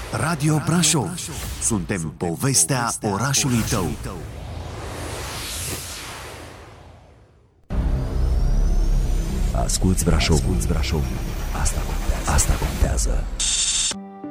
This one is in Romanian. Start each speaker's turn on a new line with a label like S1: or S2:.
S1: Radio Brașov. Suntem povestea orașului tău.
S2: Asculți Brașovul. Asta contează.